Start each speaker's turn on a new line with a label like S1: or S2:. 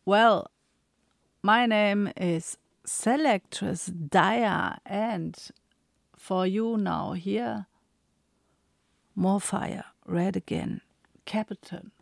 S1: Well, my name is Selectress Daya, and for you now here, more fire, red again, Captain.